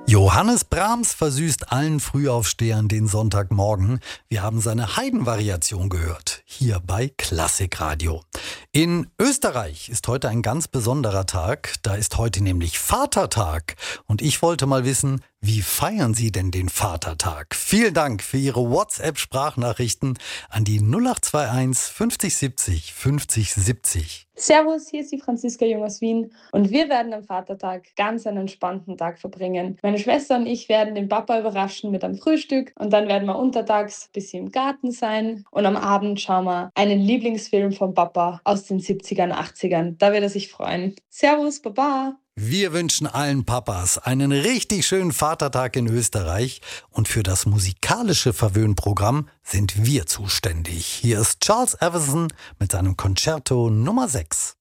Johannes Brahms versüßt allen Frühaufstehern den Sonntagmorgen. Wir haben seine Haydn-Variation gehört, hier bei Klassikradio. In Österreich ist heute ein ganz besonderer Tag. Da ist heute nämlich Vatertag. Und ich wollte mal wissen, wie feiern Sie denn den Vatertag? Vielen Dank für Ihre WhatsApp-Sprachnachrichten an die 0821 50 70 50 70. Servus, hier ist die Franziska Jung aus Wien und wir werden am Vatertag ganz einen entspannten Tag verbringen. Meine Schwester und ich werden den Papa überraschen mit einem Frühstück und dann werden wir untertags ein bisschen im Garten sein und am Abend schauen wir einen Lieblingsfilm vom Papa aus den 70ern, 80ern. Da wird er sich freuen. Servus, Baba! Wir wünschen allen Papas einen richtig schönen Vatertag in Österreich und für das musikalische Verwöhnprogramm sind wir zuständig. Hier ist Charles Everson mit seinem Concerto Nummer 6.